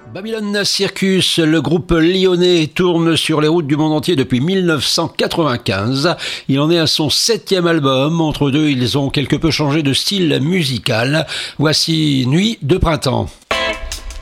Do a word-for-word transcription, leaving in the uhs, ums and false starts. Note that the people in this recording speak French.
Babylon Circus, le groupe lyonnais, tourne sur les routes du monde entier depuis mille neuf cent quatre-vingt-quinze. Il en est à son septième album. Entre deux, ils ont quelque peu changé de style musical. Voici Nuit de printemps.